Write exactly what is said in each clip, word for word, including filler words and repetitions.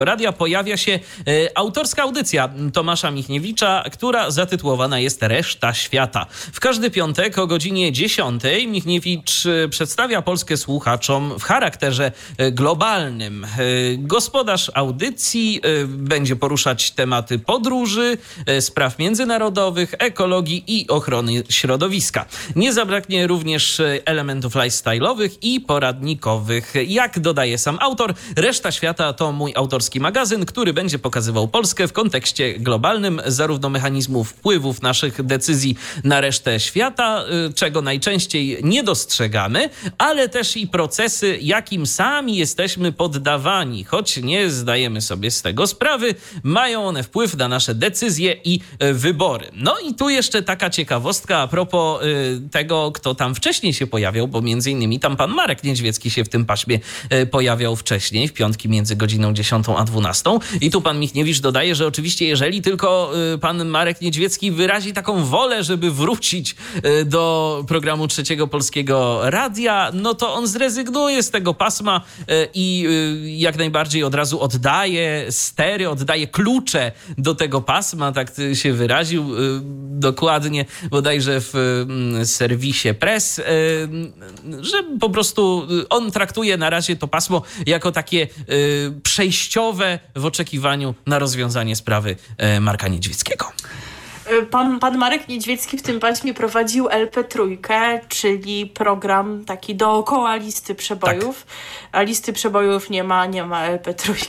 Radia pojawia się e, autorska audycja Tomasza Michniewicza, która zatytułowana jest Reszta Świata. W każdy piątek o godzinie dziesiątej Michniewicz e, przedstawia Polskę słuchaczom w charakterze e, globalnym. E, gospodarz audycji e, będzie poruszać tematy podróży, e, spraw międzynarodowych, ekologii i ochrony środowiska. Nie zabraknie również e, elementów lifestyle'owych i poradnikowych. Jak dodaje sam autor, Reszta Świata to mój autorski magazyn, który będzie pokazywał Polskę w kontekście globalnym, zarówno mechanizmów wpływów naszych decyzji na resztę świata, czego najczęściej nie dostrzegamy, ale też i procesy, jakim sami jesteśmy poddawani, choć nie zdajemy sobie z tego sprawy, mają one wpływ na nasze decyzje i wybory. No i tu jeszcze taka ciekawostka a propos tego, kto tam wcześniej się pojawiał, bo między innymi tam pan Marek Niedźwiecki się w tym paśmie pojawiał wcześniej, w piątki między godziną dziesiątą a dwunastą. I tu pan Michniewicz dodaje, że oczywiście jeżeli tylko pan Marek Niedźwiecki wyrazi taką wolę, żeby wrócić do programu Trzeciego Polskiego Radia, no to on zrezygnuje z tego pasma i jak najbardziej od razu oddaje stery, oddaje klucze do tego pasma, tak się wyraził dokładnie, bodajże w serwisie Press, że po prostu on traktuje na razie to pasmo jako takie przejściowe w oczekiwaniu na rozwiązanie sprawy Marka Niedźwieckiego. Pan, pan Marek Niedźwiecki w tym paśmie prowadził el pe trzy, czyli program taki dookoła listy przebojów, tak. A listy przebojów nie ma, nie ma el pe trzy.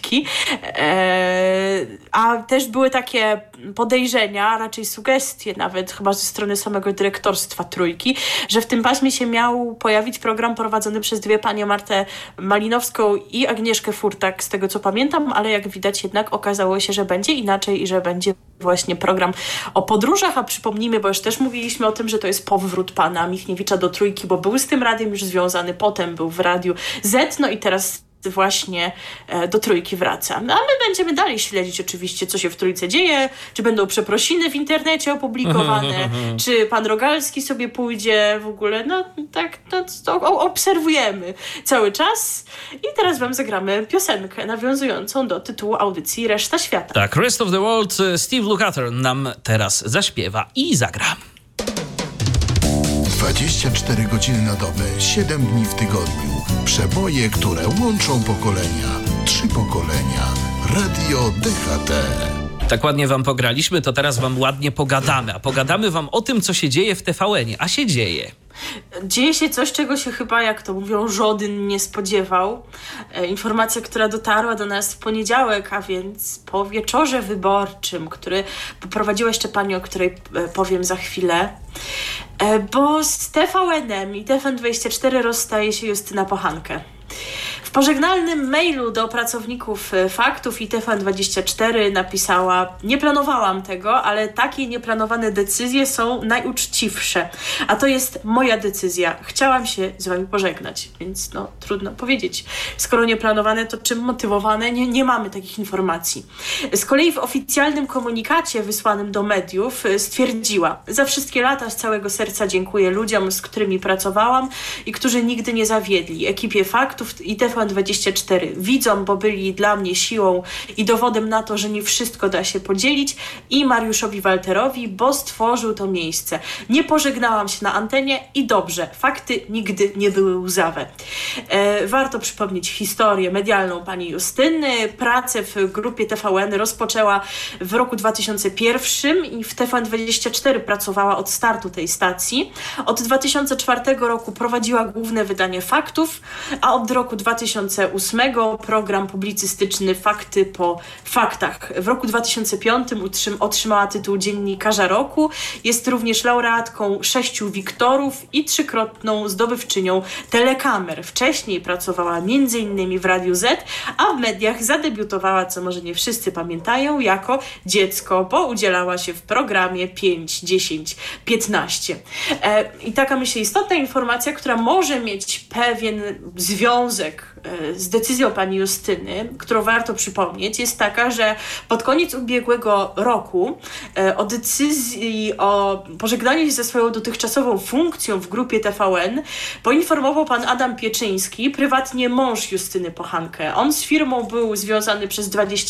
E, a też były takie podejrzenia, raczej sugestie nawet chyba ze strony samego dyrektorstwa Trójki, że w tym paśmie się miał pojawić program prowadzony przez dwie panie, Martę Malinowską i Agnieszkę Furtak, z tego co pamiętam, ale jak widać jednak okazało się, że będzie inaczej i że będzie właśnie program o podróżach, a przypomnijmy, bo już też mówiliśmy o tym, że to jest powrót pana Michniewicza do Trójki, bo był z tym radiem już związany, potem był w Radiu Z, no i teraz właśnie do Trójki wraca. No, a my będziemy dalej śledzić oczywiście, co się w Trójce dzieje, czy będą przeprosiny w internecie opublikowane, czy pan Rogalski sobie pójdzie w ogóle, no tak, no, to obserwujemy cały czas i teraz wam zagramy piosenkę nawiązującą do tytułu audycji Reszta Świata. Tak, Rest of the World Steve Lukather nam teraz zaśpiewa i zagra. dwadzieścia cztery godziny na dobę, siedem dni w tygodniu. Przeboje, które łączą pokolenia. Trzy pokolenia. Radio D H T. Tak ładnie wam pograliśmy, to teraz wam ładnie pogadamy. A pogadamy wam o tym, co się dzieje w T V N-ie. A się dzieje. Dzieje się coś, czego się chyba, jak to mówią, żaden nie spodziewał. E, informacja, która dotarła do nas w poniedziałek, a więc po wieczorze wyborczym, który poprowadziła jeszcze pani, o której e, powiem za chwilę. E, bo z T V N-em i T V N dwadzieścia cztery rozstaje się Justyna Pochankę. W pożegnalnym mailu do pracowników Faktów i T V N dwadzieścia cztery napisała: nie planowałam tego, ale takie nieplanowane decyzje są najuczciwsze. A to jest moja decyzja. Chciałam się z wami pożegnać, więc no trudno powiedzieć. Skoro nieplanowane, to czym motywowane? Nie, nie mamy takich informacji. Z kolei w oficjalnym komunikacie wysłanym do mediów stwierdziła: za wszystkie lata z całego serca dziękuję ludziom, z którymi pracowałam i którzy nigdy nie zawiedli. Ekipie Faktów i T V N dwadzieścia cztery, widzom, bo byli dla mnie siłą i dowodem na to, że nie wszystko da się podzielić, i Mariuszowi Walterowi, bo stworzył to miejsce. Nie pożegnałam się na antenie i dobrze, fakty nigdy nie były łzawe. E, warto przypomnieć historię medialną pani Justyny. Pracę w grupie T V N rozpoczęła w roku dwa tysiące pierwszym i w T V N dwadzieścia cztery pracowała od startu tej stacji. Od dwa tysiące czwartego roku prowadziła główne wydanie Faktów, a od roku dwa tysiące ósmego program publicystyczny Fakty po faktach. W roku dwa tysiące piątym utrzym- otrzymała tytuł Dziennikarza Roku. Jest również laureatką sześciu Wiktorów i trzykrotną zdobywczynią telekamer. Wcześniej pracowała między innymi w Radiu Z, a w mediach zadebiutowała, co może nie wszyscy pamiętają, jako dziecko, bo udzielała się w programie pięć, dziesięć, piętnaście. E, I taka, myślę, istotna informacja, która może mieć pewien związek z decyzją pani Justyny, którą warto przypomnieć, jest taka, że pod koniec ubiegłego roku o decyzji o pożegnaniu się ze swoją dotychczasową funkcją w grupie T V N poinformował pan Adam Pieczyński, prywatnie mąż Justyny Pochankę. On z firmą był związany przez dwadzieścia